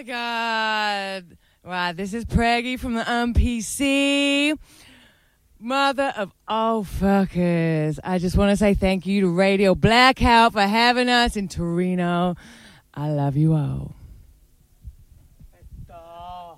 God. Wow, this is Preggy from the MPC. Mother of all fuckers. I just want to say thank you to Radio Blackout for having us in Torino. I love you all.